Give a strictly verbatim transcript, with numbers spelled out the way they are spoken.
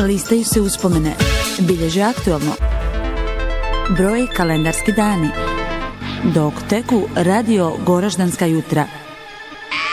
Listaju se uspomene, bilježe aktualno, broj kalendarski dani, dok teku radio Goraždanska jutra.